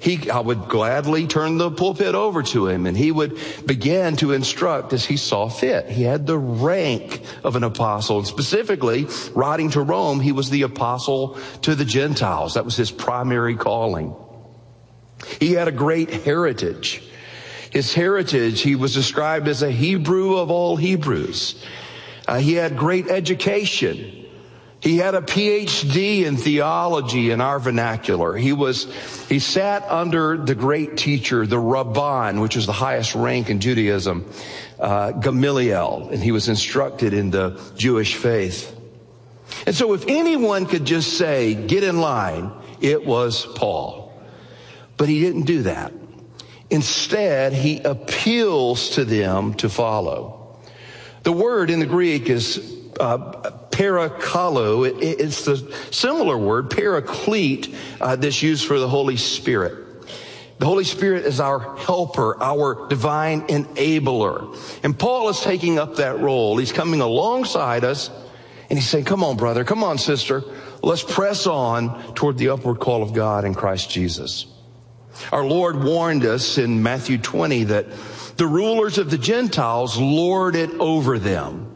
I would gladly turn the pulpit over to him, and he would begin to instruct as he saw fit. He had the rank of an apostle, and specifically, writing to Rome, he was the apostle to the Gentiles. That was his primary calling. He had a great heritage. His heritage, he was described as a Hebrew of all Hebrews. He had great education. He had a PhD in theology in our vernacular. He sat under the great teacher, the Rabban, which was the highest rank in Judaism, Gamaliel, and he was instructed in the Jewish faith. And so if anyone could just say, get in line, it was Paul. But he didn't do that. Instead, he appeals to them to follow. The word in the Greek is parakalo. It's the similar word, paraclete, that's used for the Holy Spirit. The Holy Spirit is our helper, our divine enabler. And Paul is taking up that role. He's coming alongside us, and he's saying, come on, brother, come on, sister. Let's press on toward the upward call of God in Christ Jesus. Our Lord warned us in Matthew 20 that the rulers of the Gentiles lord it over them.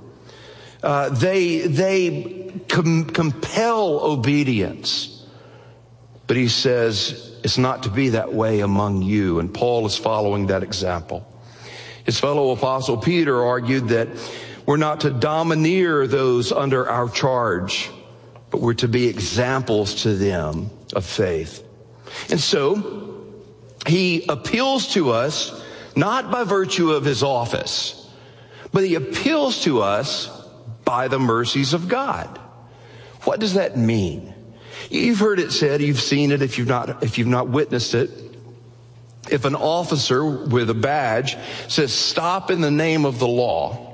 They compel obedience. But he says it's not to be that way among you. And Paul is following that example. His fellow apostle Peter argued that we're not to domineer those under our charge, but we're to be examples to them of faith. And so he appeals to us not by virtue of his office, but he appeals to us by the mercies of God. What does that mean? You've heard it said, you've seen it if you've not witnessed it. If an officer with a badge says, stop in the name of the law,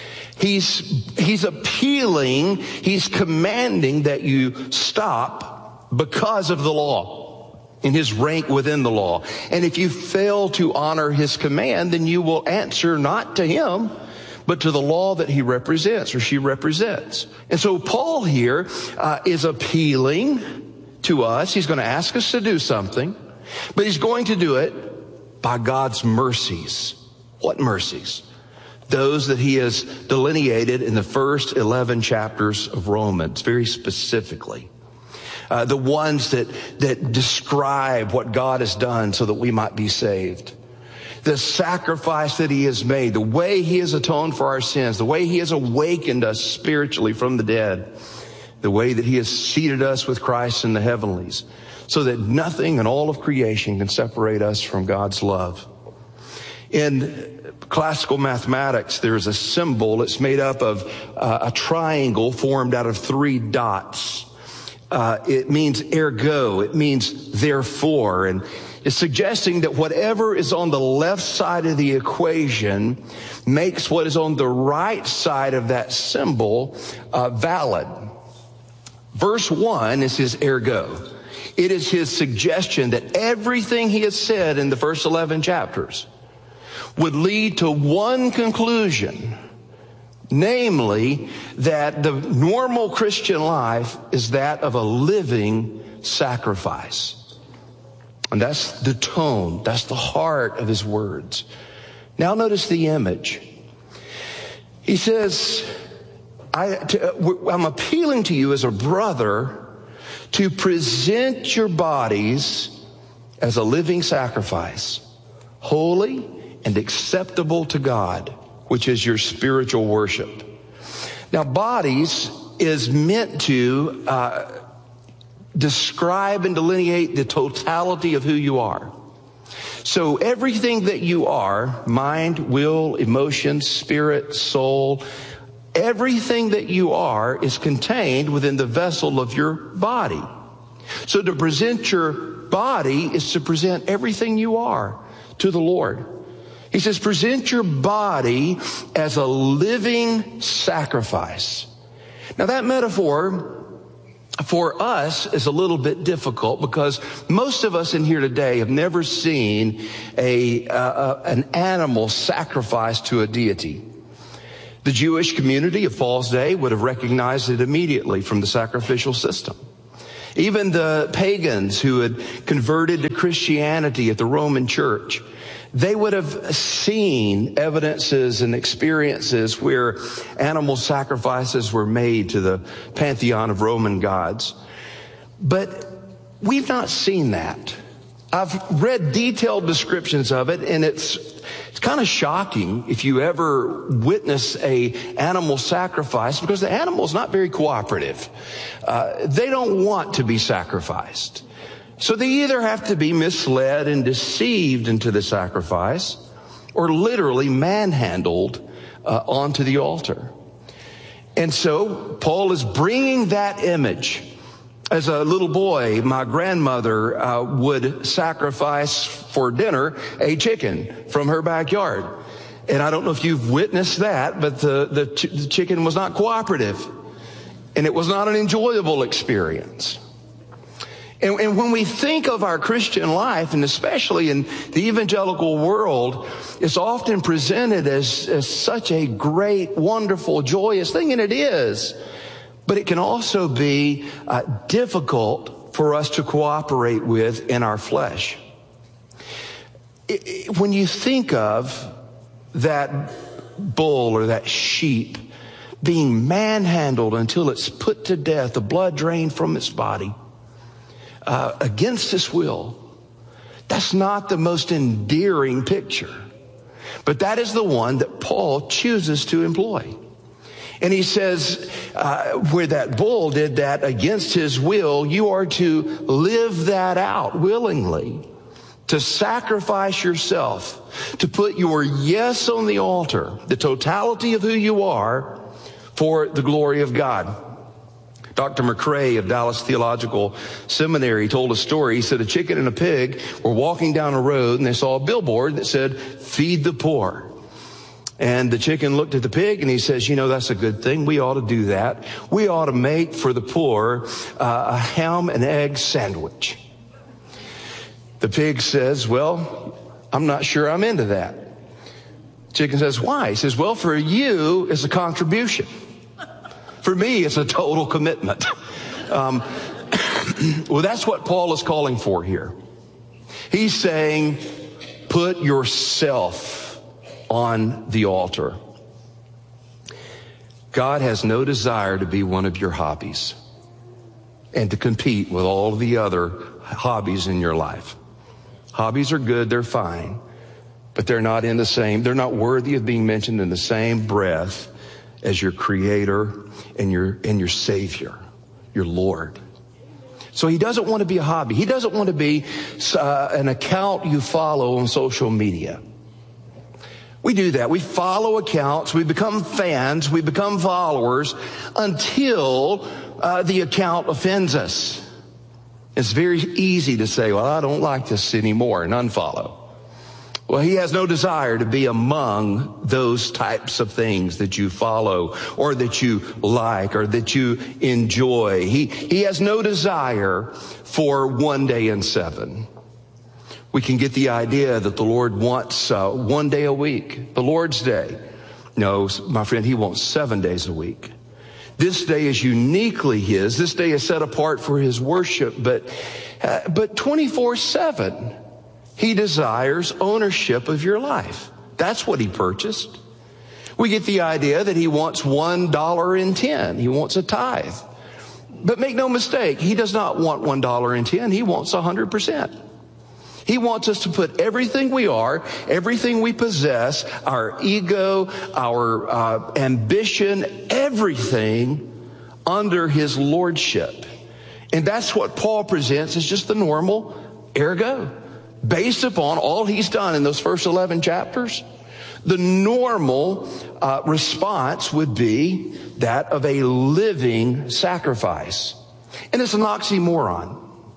he's appealing, he's commanding that you stop because of the law, in his rank within the law. And if you fail to honor his command, then you will answer not to him, but to the law that he represents or she represents. And so Paul here is appealing to us. He's going to ask us to do something, but he's going to do it by God's mercies. What mercies? Those that he has delineated in the first 11 chapters of Romans, very specifically. The ones that describe what God has done so that we might be saved. The sacrifice that he has made, the way he has atoned for our sins, the way he has awakened us spiritually from the dead, the way that he has seated us with Christ in the heavenlies, so that nothing in all of creation can separate us from God's love. In classical mathematics, there is a symbol. It's made up of a triangle formed out of 3 dots. It means ergo. It means therefore. And it's suggesting that whatever is on the left side of the equation makes what is on the right side of that symbol valid. Verse 1 is his ergo. It is his suggestion that everything he has said in the first 11 chapters would lead to one conclusion, namely that the normal Christian life is that of a living sacrifice. And that's the tone, that's the heart of his words. Now notice the image. He says, I'm appealing to you as a brother to present your bodies as a living sacrifice, holy and acceptable to God, which is your spiritual worship. Now, bodies is meant to describe and delineate the totality of who you are. So everything that you are, mind, will, emotion, spirit, soul, everything that you are is contained within the vessel of your body. So to present your body is to present everything you are to the Lord. He says, present your body as a living sacrifice. Now that metaphor for us is a little bit difficult because most of us in here today have never seen an animal sacrificed to a deity. The Jewish community of Paul's day would have recognized it immediately from the sacrificial system. Even the pagans who had converted to Christianity at the Roman Church, they would have seen evidences and experiences where animal sacrifices were made to the pantheon of Roman gods. But we've not seen that. I've read detailed descriptions of it, and it's kind of shocking if you ever witness a animal sacrifice, because the animal is not very cooperative. They don't want to be sacrificed. So they either have to be misled and deceived into the sacrifice, or literally manhandled onto the altar. And so Paul is bringing that image. As a little boy, my grandmother would sacrifice for dinner a chicken from her backyard. And I don't know if you've witnessed that, but the chicken was not cooperative. And it was not an enjoyable experience. And when we think of our Christian life, and especially in the evangelical world, it's often presented as such a great, wonderful, joyous thing, and it is. But it can also be difficult for us to cooperate with in our flesh. When you think of that bull or that sheep being manhandled until it's put to death, the blood drained from its body, against its will, that's not the most endearing picture. But that is the one that Paul chooses to employ. And he says, where that bull did that against his will, you are to live that out willingly, to sacrifice yourself, to put your yes on the altar, the totality of who you are, for the glory of God. Dr. McCrae of Dallas Theological Seminary told a story. He said a chicken and a pig were walking down a road, and they saw a billboard that said, "Feed the poor." And the chicken looked at the pig and he says, that's a good thing. We ought to do that. We ought to make for the poor a ham and egg sandwich. The pig says, well, I'm not sure I'm into that. Chicken says, why? He says, well, for you, it's a contribution. For me, it's a total commitment. Well, that's what Paul is calling for here. He's saying, put yourself on the altar. God has no desire to be one of your hobbies and to compete with all the other hobbies in your life. Hobbies are good, they're fine, but they're not worthy of being mentioned in the same breath as your Creator and your Savior, your Lord. So he doesn't want to be a hobby. He doesn't want to be an account you follow on social media. We do that. We follow accounts. We become fans. We become followers until the account offends us. It's very easy to say, well, I don't like this anymore, and unfollow. Well, he has no desire to be among those types of things that you follow or that you like or that you enjoy. He has no desire for 1 day in 7. We can get the idea that the Lord wants 1 day a week, the Lord's Day. No, my friend, he wants 7 days a week. This day is uniquely his. This day is set apart for his worship, but 24/7, he desires ownership of your life. That's what he purchased. We get the idea that he wants $1.10. He wants a tithe. But make no mistake, he does not want $1.10. He wants 100%. He wants us to put everything we are, everything we possess, our ego, our ambition, everything under his lordship. And that's what Paul presents as just the normal ergo. Based upon all he's done in those first 11 chapters, the normal response would be that of a living sacrifice. And it's an oxymoron.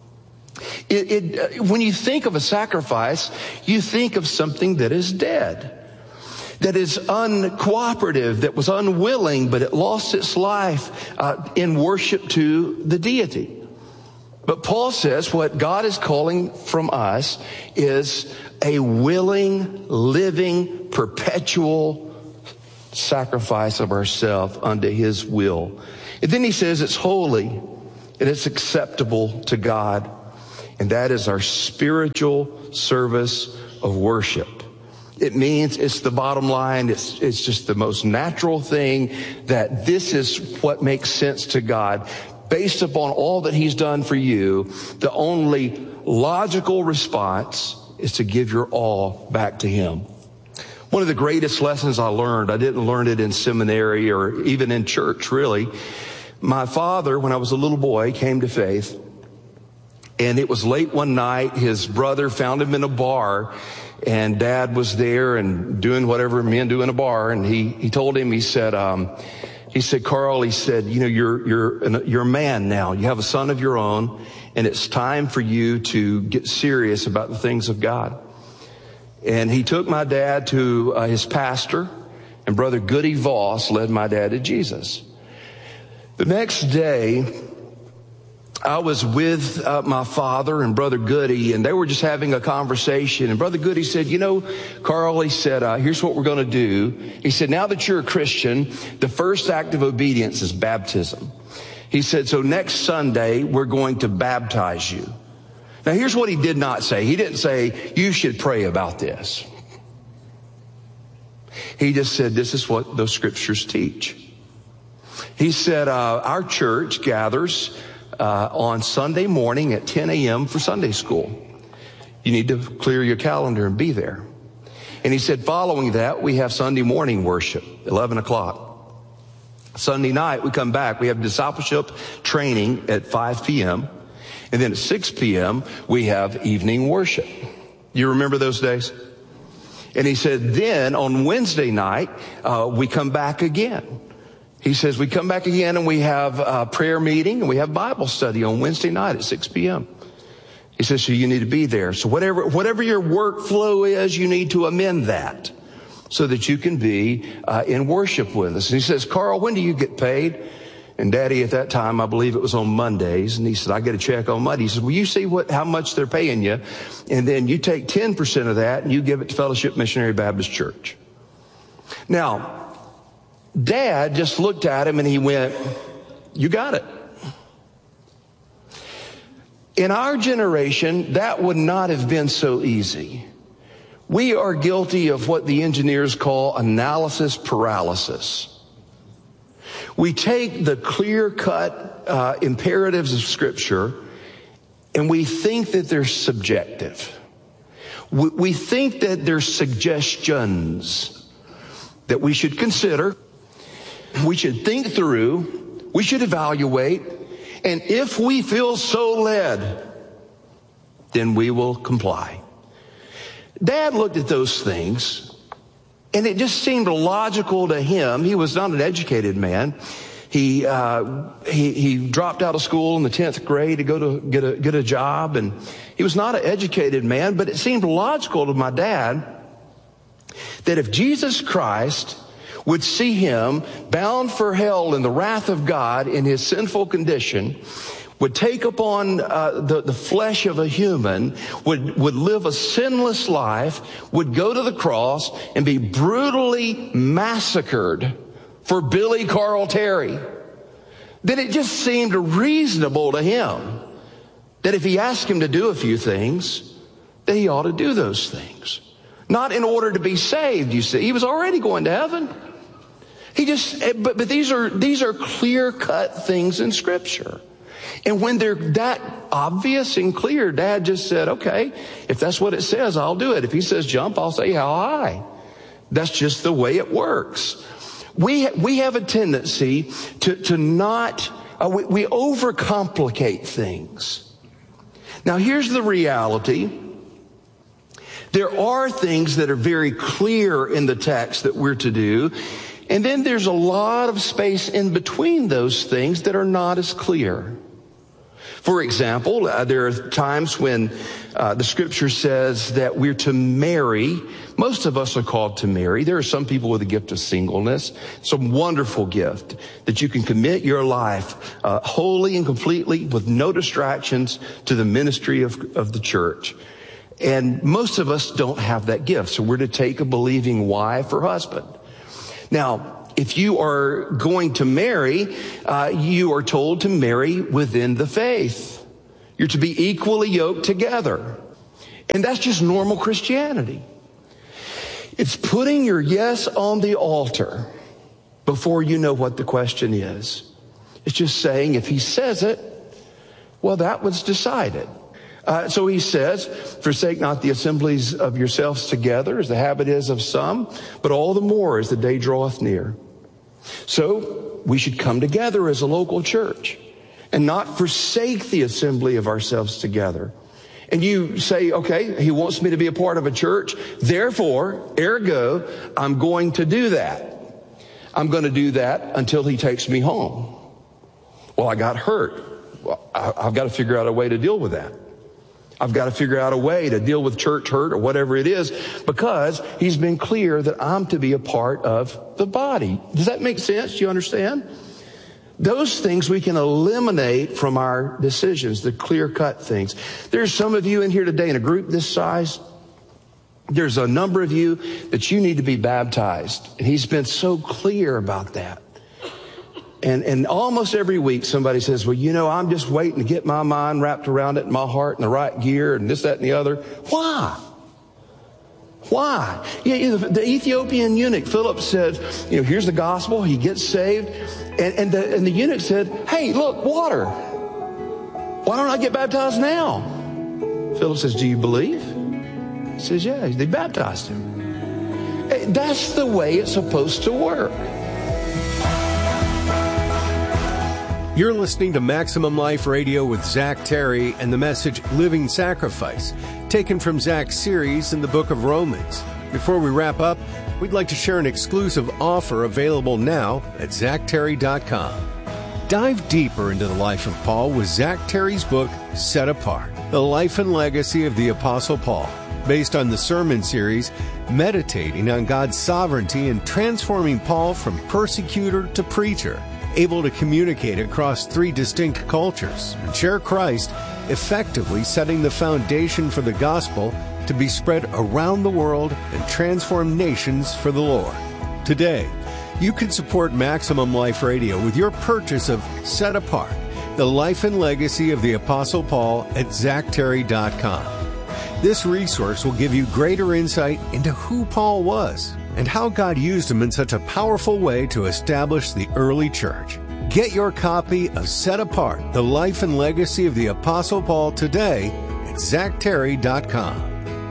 When you think of a sacrifice, you think of something that is dead, that is uncooperative, that was unwilling, but it lost its life in worship to the deity. But Paul says what God is calling from us is a willing, living, perpetual sacrifice of ourselves unto his will. And then he says it's holy. and it's acceptable to God. And that is our spiritual service of worship. It means it's the bottom line. It's just the most natural thing, that this is what makes sense to God. Based upon all that he's done for you, the only logical response is to give your all back to him. One of the greatest lessons I learned, I didn't learn it in seminary or even in church, really. My father, when I was a little boy, came to faith. And it was late one night. His brother found him in a bar, and Dad was there and doing whatever men do in a bar. And he told him, he said, Carl, he said, you know, you're a man now. You have a son of your own, and it's time for you to get serious about the things of God. And he took my dad to his pastor, and Brother Goody Voss led my dad to Jesus. The next day, I was with my father and Brother Goody, and they were just having a conversation. And Brother Goody said, you know, Carl, he said, here's what we're going to do. He said, now that you're a Christian, the first act of obedience is baptism. He said, so next Sunday, we're going to baptize you. Now, here's what he did not say. He didn't say, you should pray about this. He just said, this is what those scriptures teach. He said, our church gathers on Sunday morning at 10 a.m. for Sunday school. You need to clear your calendar and be there. And he said, following that, we have Sunday morning worship, 11 o'clock. Sunday night, we come back. We have discipleship training at 5 p.m. And then at 6 p.m., we have evening worship. You remember those days? And he said, then on Wednesday night, we come back again. He says, we come back again and we have a prayer meeting and we have Bible study on Wednesday night at 6 p.m. He says, so you need to be there. So whatever your workflow is, you need to amend that so that you can be in worship with us. And he says, Carl, when do you get paid? And Daddy, at that time, I believe it was on Mondays. And he said, I get a check on Monday. He said, well, you see how much they're paying you. And then you take 10% of that and you give it to Fellowship Missionary Baptist Church. Now, Dad just looked at him and he went, you got it. In our generation, that would not have been so easy. We are guilty of what the engineers call analysis paralysis. We take the clear-cut imperatives of Scripture and we think that they're subjective. We think that they're suggestions that we should consider. We should think through, we should evaluate, and if we feel so led, then we will comply. Dad looked at those things, and it just seemed logical to him. He was not an educated man. He dropped out of school in the 10th grade to go to get a job, and he was not an educated man, but it seemed logical to my dad that if Jesus Christ would see him bound for hell in the wrath of God in his sinful condition, would take upon the flesh of a human, would live a sinless life, would go to the cross and be brutally massacred for Billy Carl Terry, then it just seemed reasonable to him that if he asked him to do a few things, that he ought to do those things. Not in order to be saved, you see. He was already going to heaven. But these are clear-cut things in Scripture. And when they're that obvious and clear, Dad just said, okay, if that's what it says, I'll do it. If he says jump, I'll say how high. That's just the way it works. We have a tendency to not, we overcomplicate things. Now here's the reality. There are things that are very clear in the text that we're to do. And then there's a lot of space in between those things that are not as clear. For example, there are times when the Scripture says that we're to marry. Most of us are called to marry. There are some people with a gift of singleness. It's a wonderful gift that you can commit your life wholly and completely with no distractions to the ministry of the church. And most of us don't have that gift. So we're to take a believing wife or husband. Now, If you are going to marry, you are told to marry within the faith. You're to be equally yoked together. And that's just normal Christianity. It's putting your yes on the altar before you know what the question is. It's just saying, if he says it, well, that was decided. So he says, forsake not the assemblies of yourselves together, as the habit is of some, but all the more as the day draweth near. So we should come together as a local church and not forsake the assembly of ourselves together. And you say, okay, he wants me to be a part of a church, therefore, ergo, I'm going to do that. I'm going to do that until he takes me home. Well, I got hurt. Well, I've got to figure out a way to deal with that. I've got to figure out a way to deal with church hurt or whatever it is, because he's been clear that I'm to be a part of the body. Does that make sense? Do you understand? Those things we can eliminate from our decisions, the clear-cut things. There's some of you in here today in a group this size. There's a number of you that you need to be baptized. And he's been so clear about that. And almost every week somebody says, well, you know, I'm just waiting to get my mind wrapped around it and my heart in the right gear and this, that, and the other. Why? Why? Yeah, the Ethiopian eunuch, Philip said, you know, here's the gospel. He gets saved. And the eunuch said, hey, look, water. Why don't I get baptized now? Philip says, do you believe? He says, yeah. They baptized him. That's the way it's supposed to work. You're listening to Maximum Life Radio with Zach Terry and the message Living Sacrifice, taken from Zach's series in the book of Romans. Before we wrap up, we'd like to share an exclusive offer available now at ZachTerry.com. Dive deeper into the life of Paul with Zach Terry's book, Set Apart, The Life and Legacy of the Apostle Paul, based on the sermon series, meditating on God's sovereignty and transforming Paul from persecutor to preacher, able to communicate across 3 distinct cultures and share Christ, effectively setting the foundation for the gospel to be spread around the world and transform nations for the Lord. Today, you can support Maximum Life Radio with your purchase of Set Apart, The Life and Legacy of the Apostle Paul at ZachTerry.com. This resource will give you greater insight into who Paul was and how God used him in such a powerful way to establish the early church. Get your copy of Set Apart, The Life and Legacy of the Apostle Paul today at ZachTerry.com.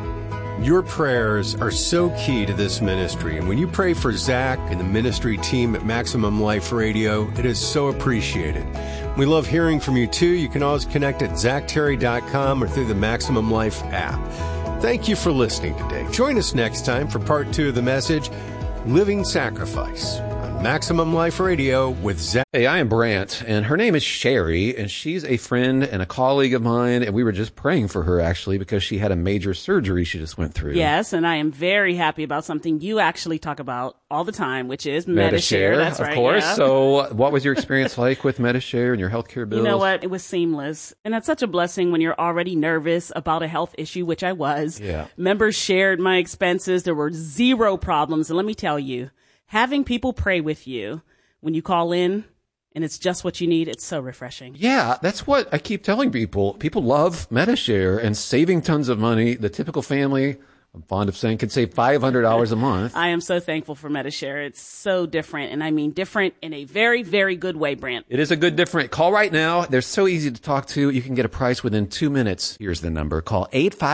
Your prayers are so key to this ministry, and when you pray for Zach and the ministry team at Maximum Life Radio, it is so appreciated. We love hearing from you too. You can always connect at ZachTerry.com or through the Maximum Life app. Thank you for listening today. Join us next time for part 2 of the message, Living Sacrifice, on Maximum Life Radio with Zach. Hey, I am Brant, and her name is Sherry, and she's a friend and a colleague of mine, and we were just praying for her, actually, because she had a major surgery she just went through. Yes, and I am very happy about something you actually talk about all the time, which is Medi-Share. That's right, of course. Yeah. So what was your experience like with Medi-Share and your healthcare bills? You know what? It was seamless. And that's such a blessing when you're already nervous about a health issue, which I was. Yeah. Members shared my expenses. There were 0 problems. And let me tell you, having people pray with you when you call in, and it's just what you need, it's so refreshing. Yeah, that's what I keep telling people. People love Medi-Share and saving tons of money. The typical family, I'm fond of saying, can save $500 a month. I am so thankful for Medi-Share. It's so different, and I mean different in a very, very good way, Brant. It is a good different. Call right now. They're so easy to talk to. You can get a price within 2 minutes. Here's the number. Call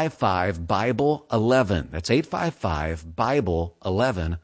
855-BIBLE-11. That's 855-BIBLE-11.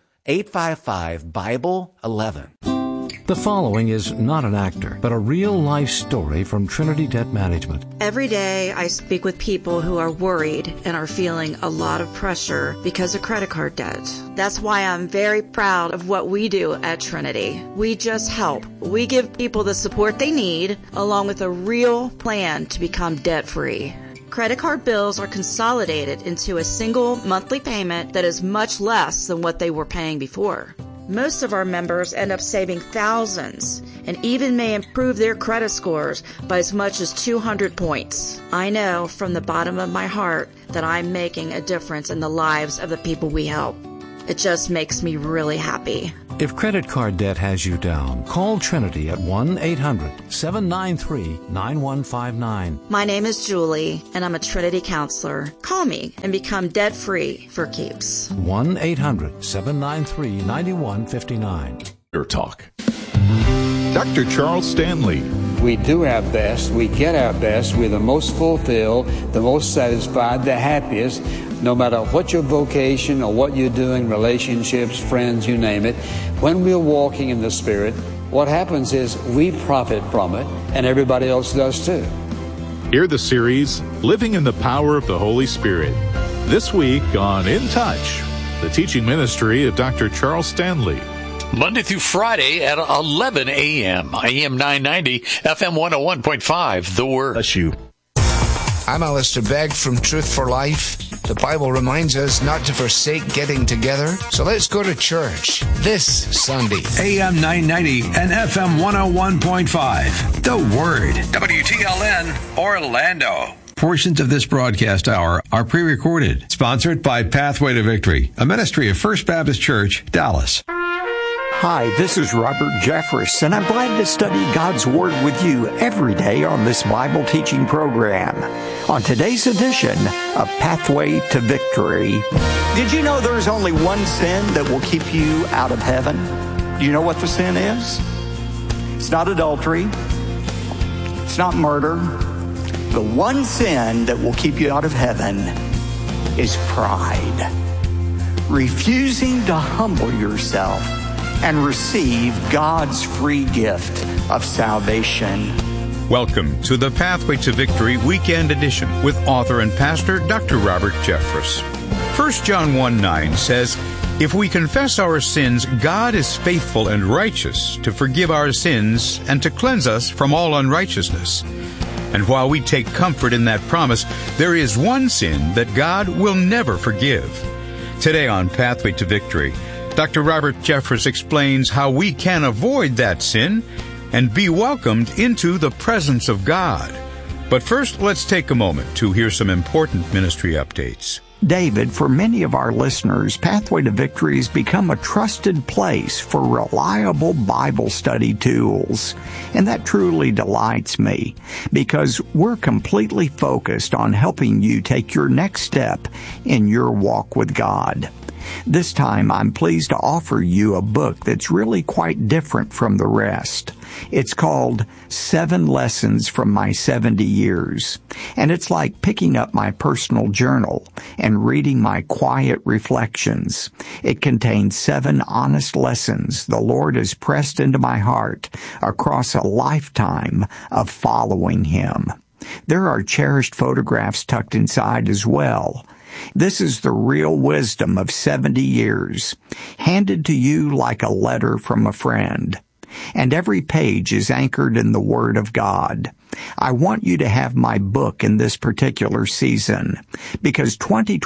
855-BIBLE-11. The following is not an actor, but a real-life story from Trinity Debt Management. Every day I speak with people who are worried and are feeling a lot of pressure because of credit card debt. That's why I'm very proud of what we do at Trinity. We just help. We give people the support they need, along with a real plan to become debt-free. Credit card bills are consolidated into a single monthly payment that is much less than what they were paying before. Most of our members end up saving thousands and even may improve their credit scores by as much as 200 points. I know from the bottom of my heart that I'm making a difference in the lives of the people we help. It just makes me really happy. If credit card debt has you down, call Trinity at 1-800-793-9159. My name is Julie, and I'm a Trinity counselor. Call me and become debt-free for keeps. 1-800-793-9159. Your Talk. Dr. Charles Stanley. We do our best. We get our best. We're the most fulfilled, the most satisfied, the happiest, no matter what your vocation or what you're doing, relationships, friends, you name it. When we're walking in the Spirit, what happens is we profit from it, and everybody else does too. Hear the series, Living in the Power of the Holy Spirit. This week on In Touch, the teaching ministry of Dr. Charles Stanley. Monday through Friday at 11 a.m. AM 990, FM 101.5, The Word. Bless you. I'm Alistair Begg from Truth for Life. The Bible reminds us not to forsake getting together, so let's go to church this Sunday. AM 990 and FM 101.5, The Word. WTLN, Orlando. Portions of this broadcast hour are pre-recorded. Sponsored by Pathway to Victory, a ministry of First Baptist Church, Dallas. Hi, this is Robert Jeffress, and I'm glad to study God's Word with you every day on this Bible teaching program. On today's edition of Pathway to Victory. Did you know there's only one sin that will keep you out of heaven? Do you know what the sin is? It's not adultery. It's not murder. The one sin that will keep you out of heaven is pride. Refusing to humble yourself and receive God's free gift of salvation. Welcome to the Pathway to Victory Weekend Edition with author and pastor Dr. Robert Jeffress. 1 John 1:9 says, "If we confess our sins, God is faithful and righteous to forgive our sins and to cleanse us from all unrighteousness." And while we take comfort in that promise, there is one sin that God will never forgive. Today on Pathway to Victory, Dr. Robert Jeffress explains how we can avoid that sin and be welcomed into the presence of God. But first, let's take a moment to hear some important ministry updates. David, for many of our listeners, Pathway to Victory has become a trusted place for reliable Bible study tools. And that truly delights me because we're completely focused on helping you take your next step in your walk with God. This time, I'm pleased to offer you a book that's really quite different from the rest. It's called 7 Lessons from My 70 Years, and it's like picking up my personal journal and reading my quiet reflections. It contains 7 honest lessons the Lord has pressed into my heart across a lifetime of following Him. There are cherished photographs tucked inside as well. This is the real wisdom of 70 years, handed to you like a letter from a friend. And every page is anchored in the Word of God. I want you to have my book in this particular season, because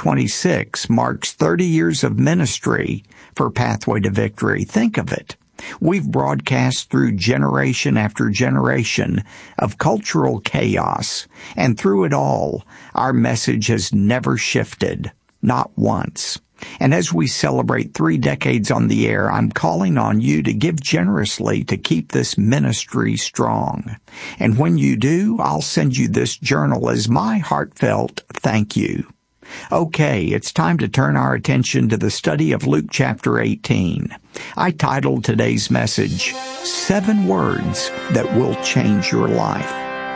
2026 marks 30 years of ministry for Pathway to Victory. Think of it. We've broadcast through generation after generation of cultural chaos, and through it all, our message has never shifted, not once. And as we celebrate 3 decades on the air, I'm calling on you to give generously to keep this ministry strong. And when you do, I'll send you this journal as my heartfelt thank you. Okay, it's time to turn our attention to the study of Luke chapter 18. I titled today's message, 7 Words That Will Change Your Life.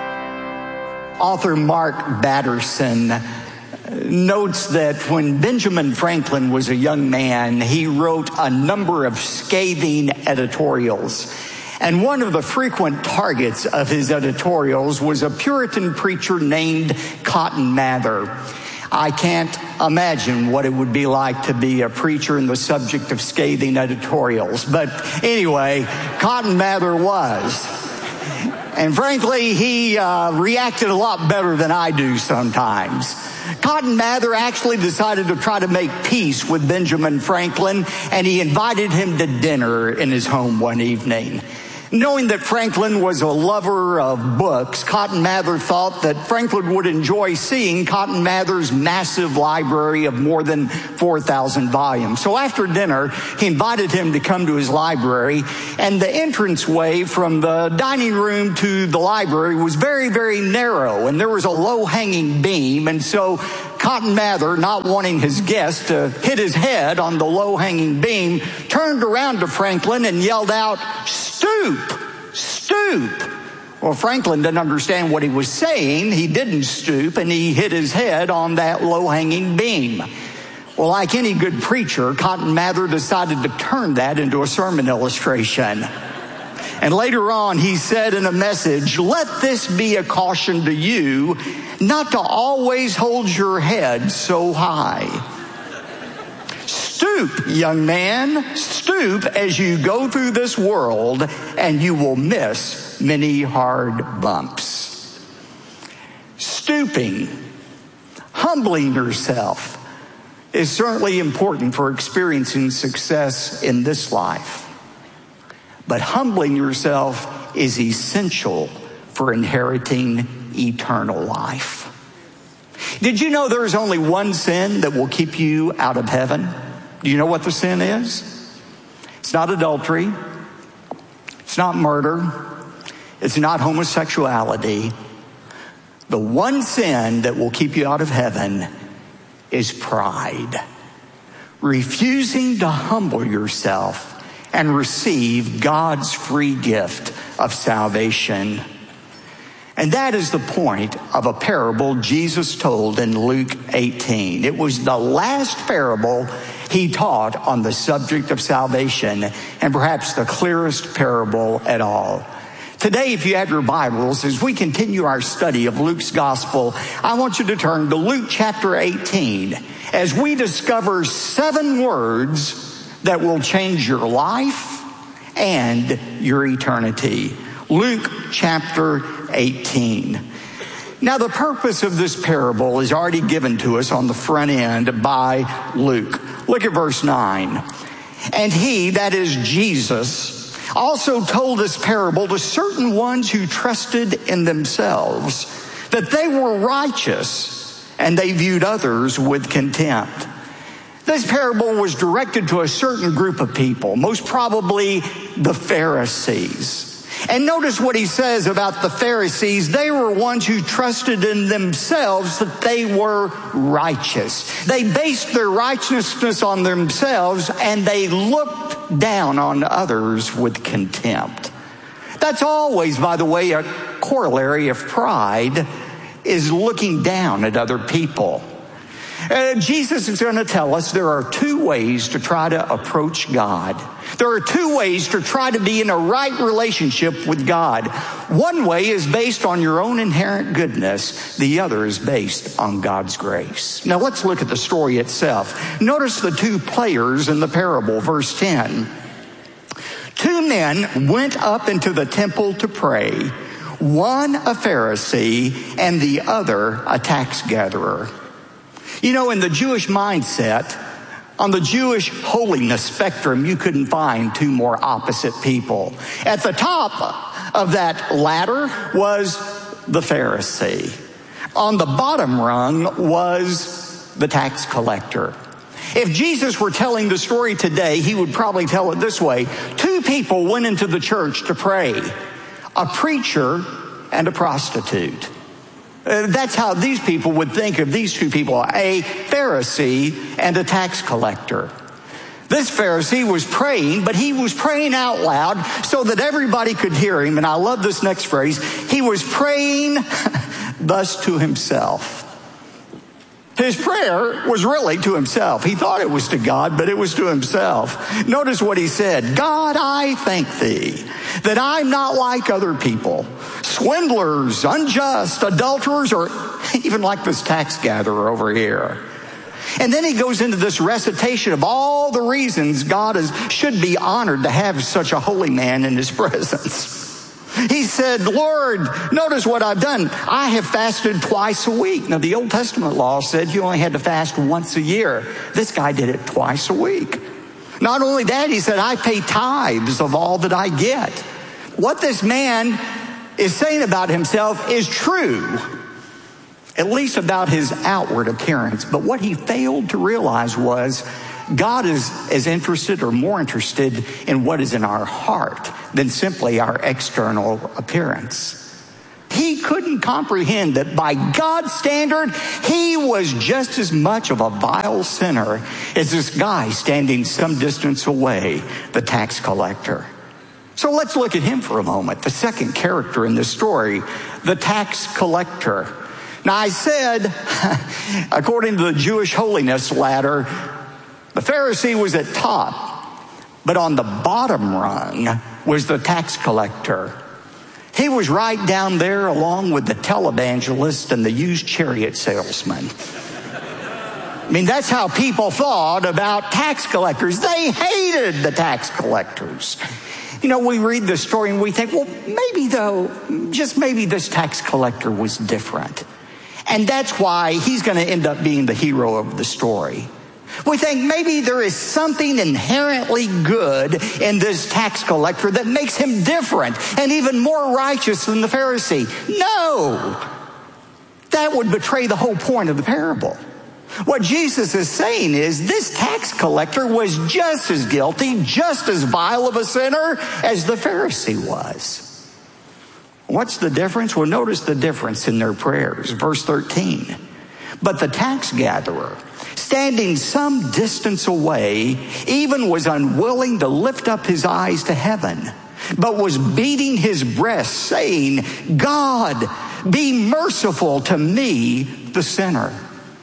Author Mark Batterson notes that when Benjamin Franklin was a young man, he wrote a number of scathing editorials. And one of the frequent targets of his editorials was a Puritan preacher named Cotton Mather. I can't imagine what it would be like to be a preacher and the subject of scathing editorials. But anyway, Cotton Mather was. And frankly, he reacted a lot better than I do sometimes. Cotton Mather actually decided to try to make peace with Benjamin Franklin, and he invited him to dinner in his home one evening. Knowing that Franklin was a lover of books, Cotton Mather thought that Franklin would enjoy seeing Cotton Mather's massive library of more than 4,000 volumes. So after dinner, he invited him to come to his library, and the entranceway from the dining room to the library was very, very narrow, and there was a low-hanging beam, and so Cotton Mather, not wanting his guest to hit his head on the low-hanging beam, turned around to Franklin and yelled out, "Stoop! Stoop!" Well, Franklin didn't understand what he was saying. He didn't stoop, and he hit his head on that low-hanging beam. Well, like any good preacher, Cotton Mather decided to turn that into a sermon illustration. And later on, he said in a message, "Let this be a caution to you not to always hold your head so high. Stoop, young man, stoop as you go through this world, and you will miss many hard bumps." Stooping, humbling yourself, is certainly important for experiencing success in this life. But humbling yourself is essential for inheriting eternal life. Did you know there is only one sin that will keep you out of heaven? Do you know what the sin is? It's not adultery. It's not murder. It's not homosexuality. The one sin that will keep you out of heaven is pride. Refusing to humble yourself and receive God's free gift of salvation. And that is the point of a parable Jesus told in Luke 18. It was the last parable he taught on the subject of salvation, and perhaps the clearest parable at all. Today, if you have your Bibles, as we continue our study of Luke's gospel, I want you to turn to Luke chapter 18 as we discover 7 words that will change your life and your eternity. Luke chapter 18. Now, the purpose of this parable is already given to us on the front end by Luke. Look at verse 9. "And he," that is Jesus, "also told this parable to certain ones who trusted in themselves that they were righteous, and they viewed others with contempt." This parable was directed to a certain group of people, most probably the Pharisees. And notice what he says about the Pharisees. They were ones who trusted in themselves that they were righteous. They based their righteousness on themselves, and they looked down on others with contempt. That's always, by the way, a corollary of pride, is looking down at other people. Jesus is going to tell us there are 2 ways to try to approach God. There are 2 ways to try to be in a right relationship with God. One way is based on your own inherent goodness. The other is based on God's grace. Now let's look at the story itself. Notice the 2 players in the parable, verse 10. 2 men went up into the temple to pray, one a Pharisee and the other a tax gatherer. You know, in the Jewish mindset, on the Jewish holiness spectrum, you couldn't find 2 more opposite people. At the top of that ladder was the Pharisee. On the bottom rung was the tax collector. If Jesus were telling the story today, he would probably tell it this way. 2 people went into the church to pray, a preacher and a prostitute. That's how these people would think of these 2 people, a Pharisee and a tax collector. This Pharisee was praying, but he was praying out loud so that everybody could hear him. And I love this next phrase. He was praying thus to himself. His prayer was really to himself. He thought it was to God, but it was to himself. Notice what he said. "God, I thank thee that I'm not like other people, swindlers, unjust, adulterers, or even like this tax gatherer over here." And then he goes into this recitation of all the reasons God should be honored to have such a holy man in his presence. He said, "Lord, notice what I've done. I have fasted twice a week." Now, the Old Testament law said you only had to fast once a year. This guy did it twice a week. Not only that, he said, "I pay tithes of all that I get." What this man is saying about himself is true, at least about his outward appearance. But what he failed to realize was God is as interested or more interested in what is in our heart than simply our external appearance. He couldn't comprehend that by God's standard, he was just as much of a vile sinner as this guy standing some distance away, the tax collector. So let's look at him for a moment, the second character in this story, the tax collector. Now I said, according to the Jewish holiness ladder, the Pharisee was at top, but on the bottom rung was the tax collector. He was right down there along with the televangelist and the used chariot salesman. I mean, that's how people thought about tax collectors. They hated the tax collectors. You know, we read the story and we think, well, maybe though, just maybe this tax collector was different. And that's why he's going to end up being the hero of the story. We think maybe there is something inherently good in this tax collector that makes him different and even more righteous than the Pharisee. No, that would betray the whole point of the parable. What Jesus is saying is this tax collector was just as guilty, just as vile of a sinner as the Pharisee was. What's the difference? Well, notice the difference in their prayers. Verse 13. But the tax gatherer, standing some distance away, even was unwilling to lift up his eyes to heaven, but was beating his breast, saying, God, be merciful to me, the sinner.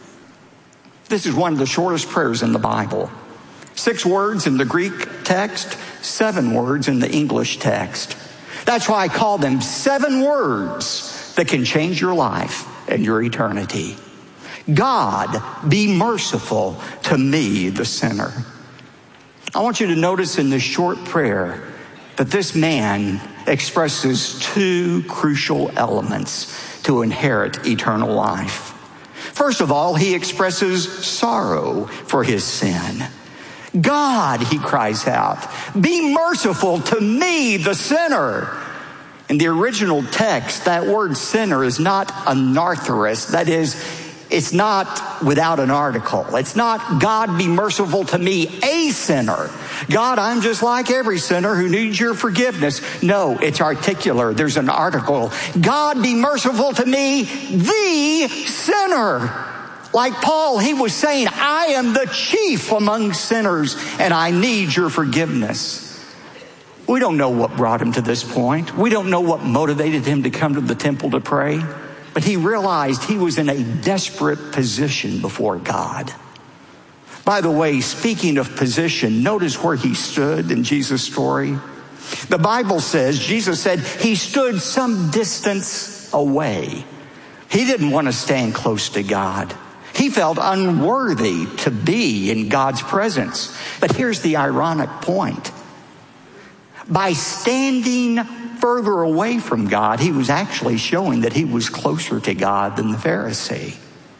This is one of the shortest prayers in the Bible. 6 words in the Greek text, 7 words in the English text. That's why I call them 7 words that can change your life and your eternity. God, be merciful to me, the sinner. I want you to notice in this short prayer that this man expresses 2 crucial elements to inherit eternal life. First of all, he expresses sorrow for his sin. God, he cries out, be merciful to me, the sinner. In the original text, that word sinner is not anarthrous. That is, it's not without an article. It's not God be merciful to me, a sinner. God, I'm just like every sinner who needs your forgiveness. No, it's articular. There's an article. God be merciful to me, the sinner. Like Paul, he was saying, I am the chief among sinners and I need your forgiveness. We don't know what brought him to this point. We don't know what motivated him to come to the temple to pray. But he realized he was in a desperate position before God. By the way, speaking of position, notice where he stood in Jesus' story. The Bible says, Jesus said he stood some distance away. He didn't want to stand close to God. He felt unworthy to be in God's presence. But here's the ironic point. By standing further away from God, he was actually showing that he was closer to God than the Pharisee.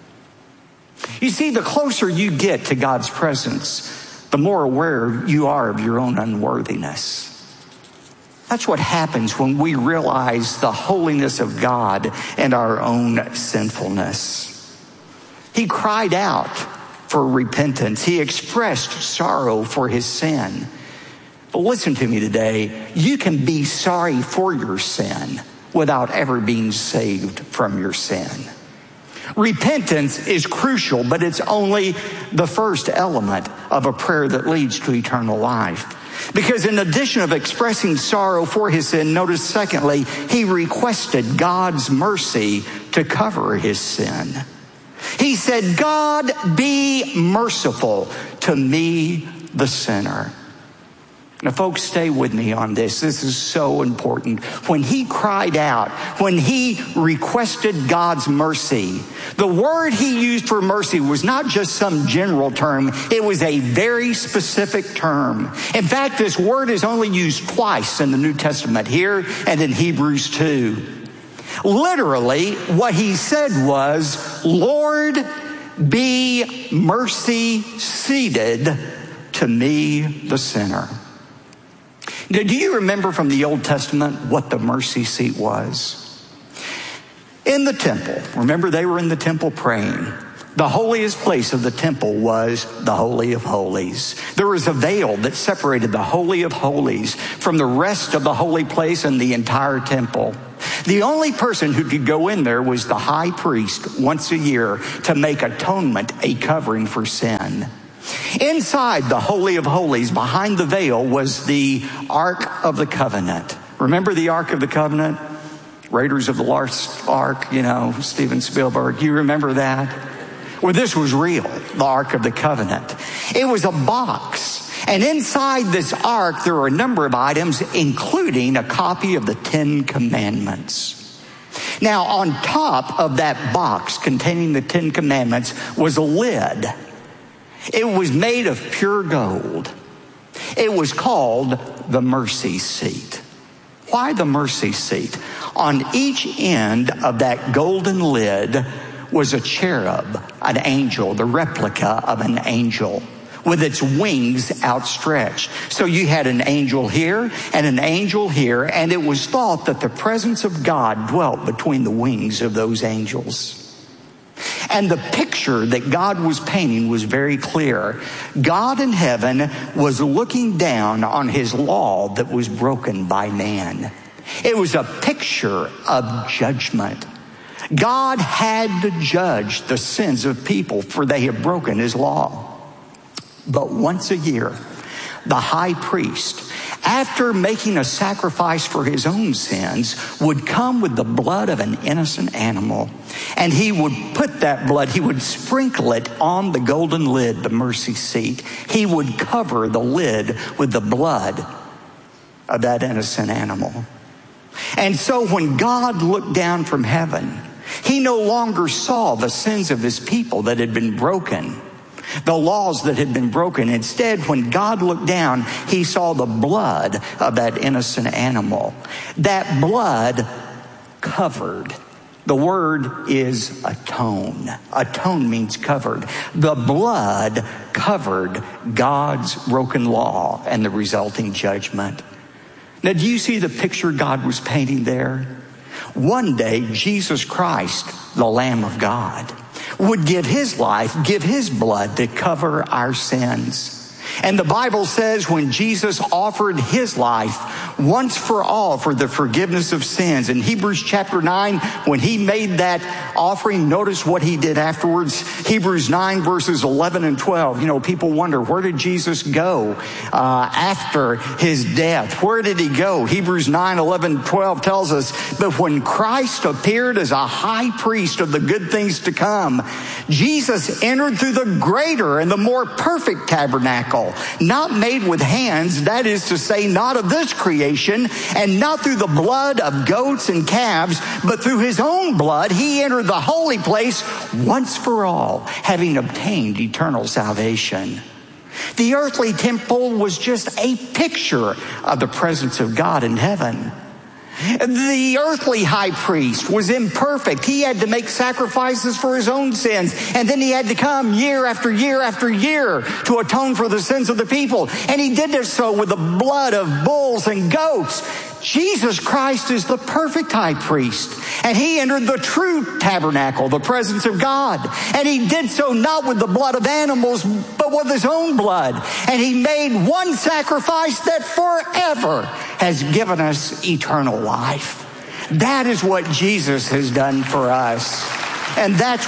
You see, the closer you get to God's presence, the more aware you are of your own unworthiness. That's what happens when we realize the holiness of God and our own sinfulness. He cried out for repentance. He expressed sorrow for his sin. But listen to me today. You can be sorry for your sin without ever being saved from your sin. Repentance is crucial, but it's only the first element of a prayer that leads to eternal life. Because in addition of expressing sorrow for his sin, notice secondly, he requested God's mercy to cover his sin. He said, God, be merciful to me, the sinner. Now, folks, stay with me on this. This is so important. When he cried out, when he requested God's mercy, the word he used for mercy was not just some general term. It was a very specific term. In fact, this word is only used twice in the New Testament, here and in Hebrews 2. Literally, what he said was, Lord, be mercy seated to me, the sinner. Now, do you remember from the Old Testament what the mercy seat was? In the temple, remember they were in the temple praying. The holiest place of the temple was the Holy of Holies. There was a veil that separated the Holy of Holies from the rest of the holy place and the entire temple. The only person who could go in there was the high priest once a year to make atonement, a covering for sin. Inside the Holy of Holies, behind the veil, was the Ark of the Covenant. Remember the Ark of the Covenant? Raiders of the Lost Ark, Steven Spielberg. You remember that? Well, this was real, the Ark of the Covenant. It was a box. And inside this ark, there were a number of items, including a copy of the 10 Commandments. Now, on top of that box containing the 10 Commandments was a lid. It was made of pure gold. It was called the mercy seat. Why the mercy seat? On each end of that golden lid was a cherub, an angel, the replica of an angel, with its wings outstretched. So you had an angel here and an angel here, and it was thought that the presence of God dwelt between the wings of those angels. And the picture that God was painting was very clear. God in heaven was looking down on his law that was broken by man. It was a picture of judgment. God had to judge the sins of people, for they have broken his law. But once a year, the high priest, after making a sacrifice for his own sins, would come with the blood of an innocent animal. And he would put that blood, he would sprinkle it on the golden lid, the mercy seat. He would cover the lid with the blood of that innocent animal. And so when God looked down from heaven, he no longer saw the sins of his people that had been broken, the laws that had been broken. Instead, when God looked down, he saw the blood of that innocent animal. That blood covered. The word is atone. Atone means covered. The blood covered God's broken law and the resulting judgment. Now, do you see the picture God was painting there? One day, Jesus Christ, the Lamb of God, would give his life, give his blood to cover our sins. And the Bible says when Jesus offered his life once for all for the forgiveness of sins, in Hebrews chapter 9, when he made that offering, notice what he did afterwards. Hebrews 9 verses 11 and 12. People wonder, where did Jesus go after his death? Where did he go? Hebrews 9, 11, 12 tells us that when Christ appeared as a high priest of the good things to come, Jesus entered through the greater and the more perfect tabernacle, not made with hands, that is to say, not of this creation, and not through the blood of goats and calves, but through his own blood, he entered the holy place once for all, having obtained eternal salvation. The earthly temple was just a picture of the presence of God in heaven. The earthly high priest was imperfect. He had to make sacrifices for his own sins. And then he had to come year after year after year to atone for the sins of the people. And he did so with the blood of bulls and goats. Jesus Christ is the perfect high priest. And he entered the true tabernacle, the presence of God. And he did so not with the blood of animals, but with his own blood. And he made one sacrifice that forever has given us eternal life. That is what Jesus has done for us. And that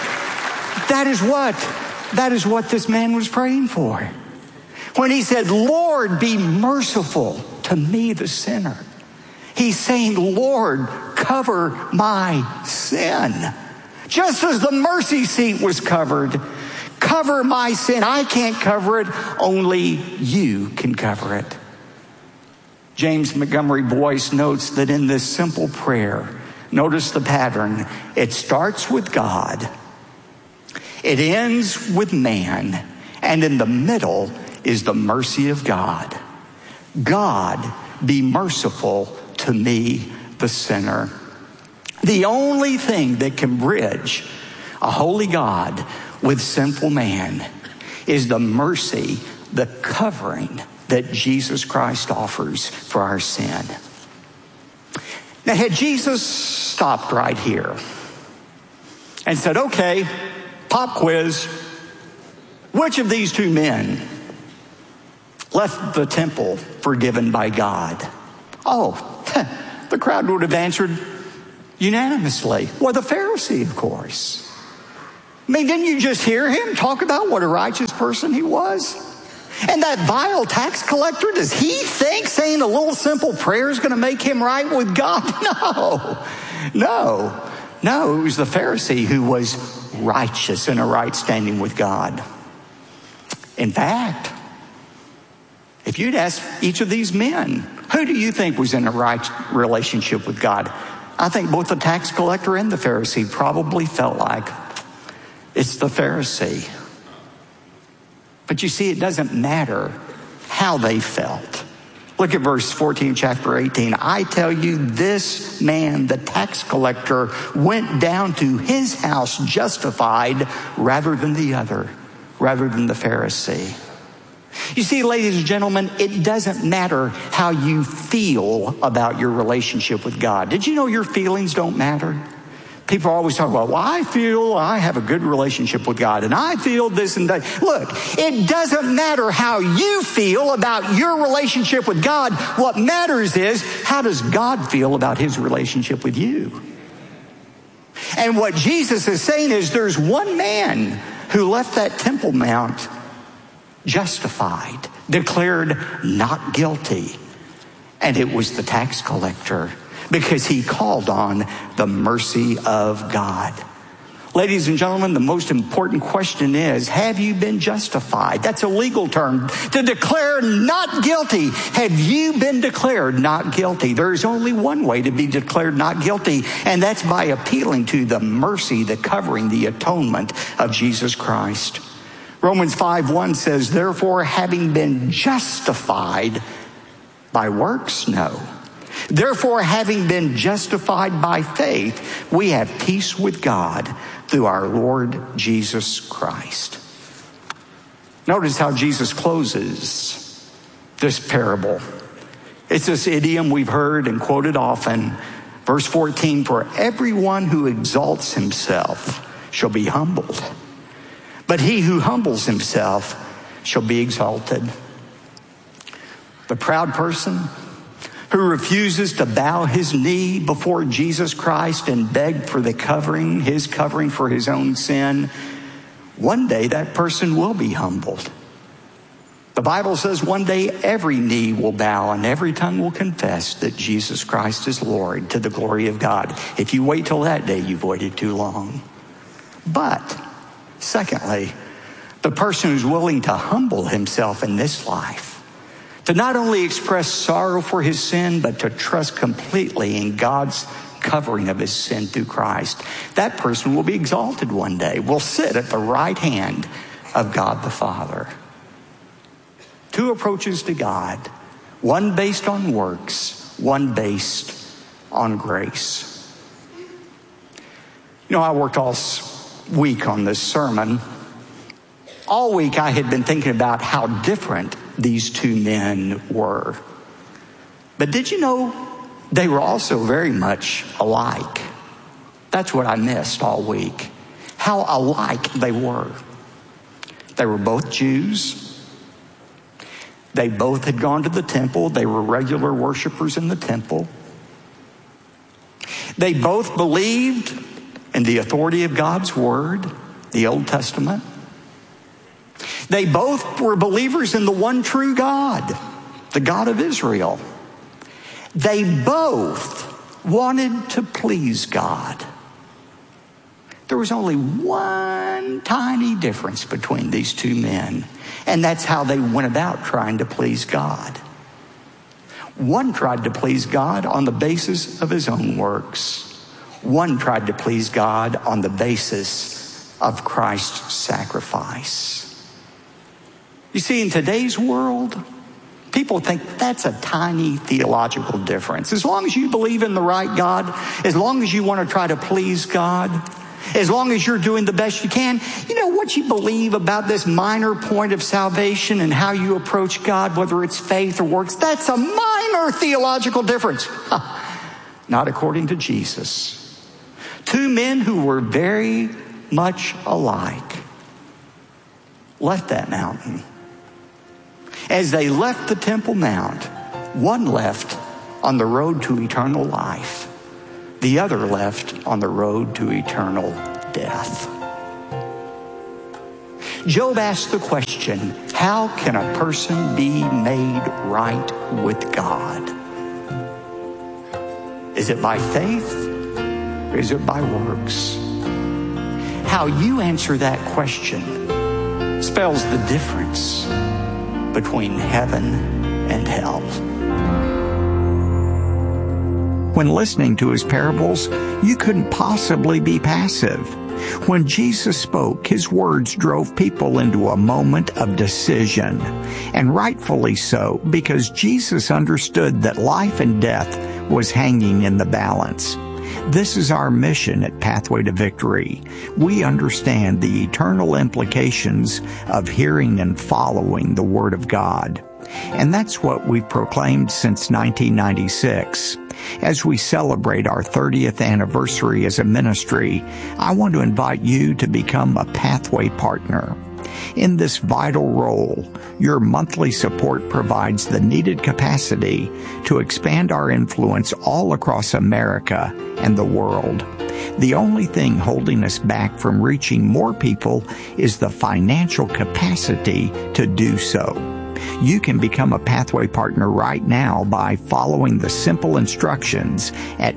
is what this man was praying for. When he said, Lord, be merciful to me, the sinner. He's saying, Lord, cover my sin. Just as the mercy seat was covered, cover my sin. I can't cover it. Only you can cover it. James Montgomery Boyce notes that in this simple prayer, notice the pattern. It starts with God. It ends with man. And in the middle is the mercy of God. God, be merciful to me, the sinner. The only thing that can bridge a holy God with sinful man is the mercy, the covering that Jesus Christ offers for our sin. Now, had Jesus stopped right here and said, okay, pop quiz, which of these two men left the temple forgiven by God? Oh, the crowd would have answered unanimously. Well, the Pharisee, of course. I mean, didn't you just hear him talk about what a righteous person he was? And that vile tax collector, does he think saying a little simple prayer is going to make him right with God? No, it was the Pharisee who was righteous and a right standing with God. In fact, if you'd ask each of these men, who do you think was in a right relationship with God? I think both the tax collector and the Pharisee probably felt like it's the Pharisee. But you see, it doesn't matter how they felt. Look at verse 14, chapter 18. I tell you, this man, the tax collector, went down to his house justified rather than the other, rather than the Pharisee. You see, ladies and gentlemen, it doesn't matter how you feel about your relationship with God. Did you know your feelings don't matter? People always talk about, well, I feel I have a good relationship with God, and I feel this and that. Look, it doesn't matter how you feel about your relationship with God. What matters is, how does God feel about his relationship with you? And what Jesus is saying is, there's one man who left that Temple Mount justified, declared not guilty. And it was the tax collector, because he called on the mercy of God. Ladies and gentlemen, the most important question is, have you been justified? That's a legal term. To declare not guilty. Have you been declared not guilty? There's only one way to be declared not guilty, and that's by appealing to the mercy, the covering, the atonement of Jesus Christ. Romans 5:1 says, therefore, having been justified by works? No. Therefore, having been justified by faith, we have peace with God through our Lord Jesus Christ. Notice how Jesus closes this parable. It's this idiom we've heard and quoted often. Verse 14, for everyone who exalts himself shall be humbled, but he who humbles himself shall be exalted. The proud person who refuses to bow his knee before Jesus Christ and beg for the covering, his covering for his own sin, one day that person will be humbled. The Bible says one day every knee will bow and every tongue will confess that Jesus Christ is Lord, to the glory of God. If you wait till that day, you've waited too long. But secondly, the person who's willing to humble himself in this life, to not only express sorrow for his sin, but to trust completely in God's covering of his sin through Christ, that person will be exalted one day, will sit at the right hand of God the Father. Two approaches to God, one based on works, one based on grace. You know, I worked all week on this sermon. All week I had been thinking about how different these two men were. But did you know they were also very much alike? That's what I missed all week. How alike they were. They were both Jews. They both had gone to the temple. They were regular worshipers in the temple. They both believed in the authority of God's word, the Old Testament. They both were believers in the one true God, the God of Israel. They both wanted to please God. There was only one tiny difference between these two men, and that's how they went about trying to please God. One tried to please God on the basis of his own works. One tried to please God on the basis of Christ's sacrifice. You see, in today's world, people think that's a tiny theological difference. As long as you believe in the right God, as long as you want to try to please God, As long as you're doing the best you can. You know what you believe about this minor point of salvation and how you approach God, whether it's faith or works, that's a minor theological difference. Not according to Jesus. Two men who were very much alike left that mountain. As they left the Temple Mount, one left on the road to eternal life. The other left on the road to eternal death. Job asked the question, how can a person be made right with God? Is it by faith or is it by works? How you answer that question spells the difference between heaven and hell. When listening to his parables, you couldn't possibly be passive. When Jesus spoke, his words drove people into a moment of decision. And rightfully so, because Jesus understood that life and death was hanging in the balance. This is our mission at Pathway to Victory. We understand the eternal implications of hearing and following the Word of God. And that's what we've proclaimed since 1996. As we celebrate our 30th anniversary as a ministry, I want to invite you to become a Pathway partner. In this vital role, your monthly support provides the needed capacity to expand our influence all across America and the world. The only thing holding us back from reaching more people is the financial capacity to do so. You can become a Pathway partner right now by following the simple instructions at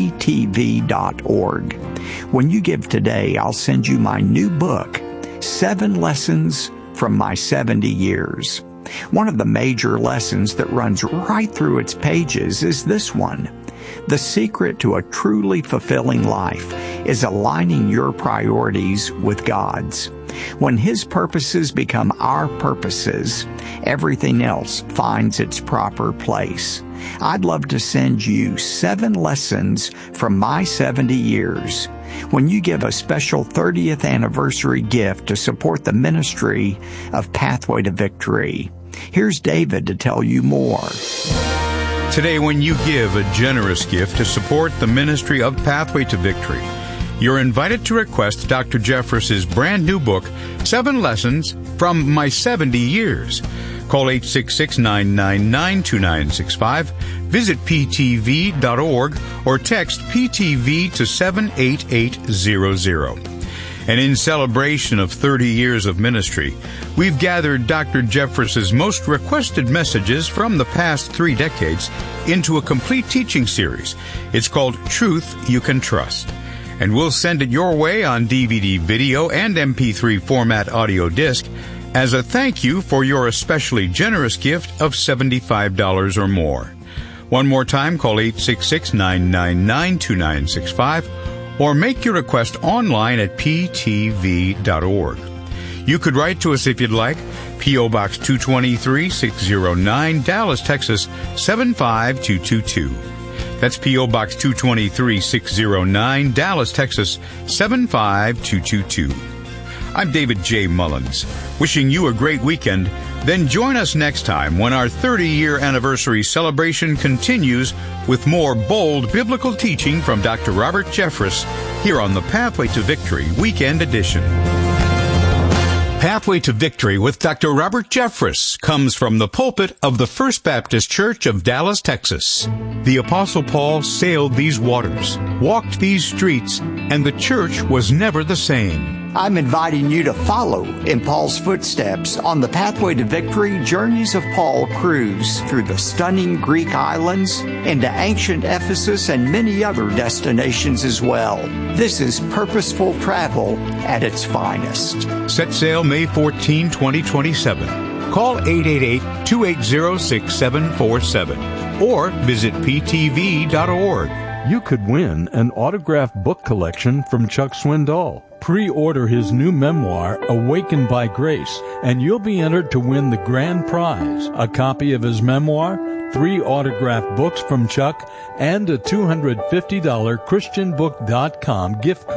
ptv.org. When you give today, I'll send you my new book, 7 Lessons from My 70 Years. One of the major lessons that runs right through its pages is this one. The secret to a truly fulfilling life is aligning your priorities with God's. When His purposes become our purposes, everything else finds its proper place. I'd love to send you 7 lessons from my 70 years. When you give a special 30th anniversary gift to support the ministry of Pathway to Victory. Here's David to tell you more. Today, when you give a generous gift to support the ministry of Pathway to Victory, you're invited to request Dr. Jeffress's brand new book, 7 Lessons from My 70 Years. Call 866-999-2965, visit ptv.org, or text PTV to 78800. And in celebration of 30 years of ministry, we've gathered Dr. Jeffress's most requested messages from the past 3 decades into a complete teaching series. It's called Truth You Can Trust. And we'll send it your way on DVD, video, and MP3 format audio disc as a thank you for your especially generous gift of $75 or more. One more time, call 866-999-2965 or make your request online at ptv.org. You could write to us if you'd like. P.O. Box 223, 609, Dallas, Texas, 75222. That's P.O. Box 223, 609, Dallas, Texas, 75222. I'm David J. Mullins, wishing you a great weekend. Then join us next time when our 30-year anniversary celebration continues with more bold biblical teaching from Dr. Robert Jeffress here on the Pathway to Victory Weekend Edition. Pathway to Victory with Dr. Robert Jeffress comes from the pulpit of the First Baptist Church of Dallas, Texas. The Apostle Paul sailed these waters, walked these streets, and the church was never the same. I'm inviting you to follow in Paul's footsteps on the Pathway to Victory Journeys of Paul cruise through the stunning Greek islands, into ancient Ephesus, and many other destinations as well. This is purposeful travel at its finest. Set sail May 14, 2027. Call 888-280-6747 or visit ptv.org. You could win an autographed book collection from Chuck Swindoll. Pre-order his new memoir, Awakened by Grace, and you'll be entered to win the grand prize, a copy of his memoir, 3 autographed books from Chuck, and a $250 ChristianBook.com gift card.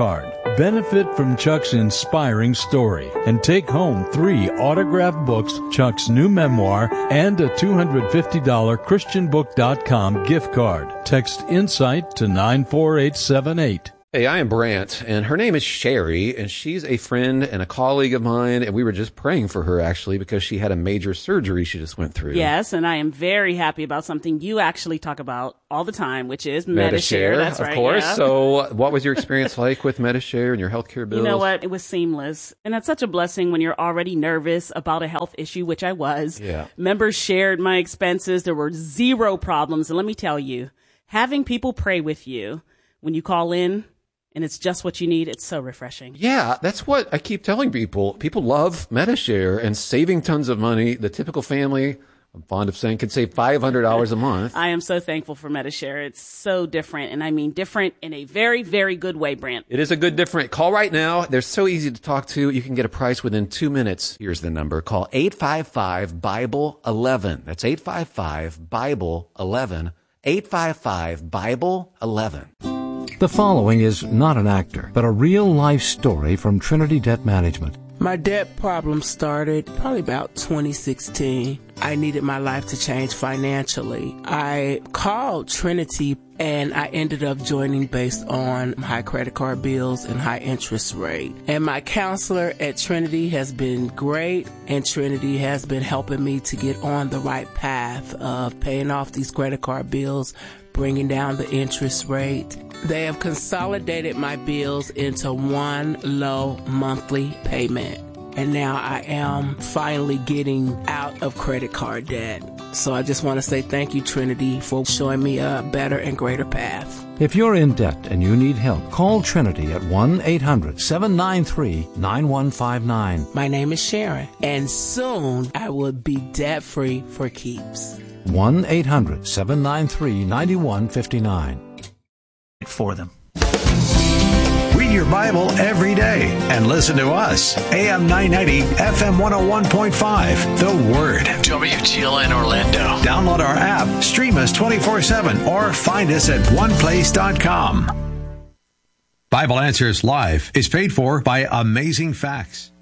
Benefit from Chuck's inspiring story and take home 3 autographed books, Chuck's new memoir, and a $250 ChristianBook.com gift card. Text INSIGHT to 94878. Hey, I am Brant, and her name is Sherry, and she's a friend and a colleague of mine, and we were just praying for her, actually, because she had a major surgery she just went through. Yes, and I am very happy about something you actually talk about all the time, which is Medi-Share. That's right, of course. Yeah. So what was your experience like with Medi-Share and your healthcare bills? You know what? It was seamless. And that's such a blessing when you're already nervous about a health issue, which I was. Yeah. Members shared my expenses. There were 0 problems. And let me tell you, having people pray with you when you call in, and it's just what you need, it's so refreshing. Yeah, that's what I keep telling people. People love Medi-Share and saving tons of money. The typical family, I'm fond of saying, can save $500 a month. I am so thankful for Medi-Share. It's so different, and I mean different in a very, very good way, Brant. It is a good different. Call right now. They're so easy to talk to. You can get a price within 2 minutes. Here's the number. Call 855-BIBLE-11. That's 855-BIBLE-11. 855-BIBLE-11. The following is not an actor, but a real-life story from Trinity Debt Management. My debt problem started probably about 2016. I needed my life to change financially. I called Trinity and I ended up joining based on high credit card bills and high interest rate. And my counselor at Trinity has been great, and Trinity has been helping me to get on the right path of paying off these credit card bills, bringing down the interest rate. They have consolidated my bills into one low monthly payment. And now I am finally getting out of credit card debt. So I just want to say thank you, Trinity, for showing me a better and greater path. If you're in debt and you need help, call Trinity at 1-800-793-9159. My name is Sharon, and soon I will be debt-free for keeps. 1-800-793-9159. For them. Read your Bible every day and listen to us. AM 990, FM 101.5, The Word. WTLN Orlando. Download our app, stream us 24/7, or find us at oneplace.com. Bible Answers Live is paid for by Amazing Facts.